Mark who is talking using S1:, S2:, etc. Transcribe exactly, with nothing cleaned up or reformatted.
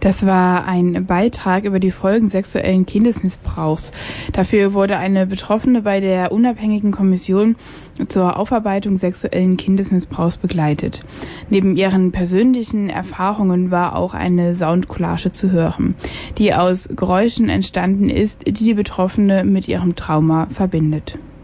S1: Das war ein Beitrag über die Folgen sexuellen Kindesmissbrauchs. Dafür wurde eine Betroffene bei der unabhängigen Kommission zur Aufarbeitung sexuellen Kindesmissbrauchs begleitet. Neben ihren persönlichen Erfahrungen war auch eine Soundcollage zu hören, die aus Geräuschen entstanden ist, die die Betroffene mit ihrem Trauma verbindet.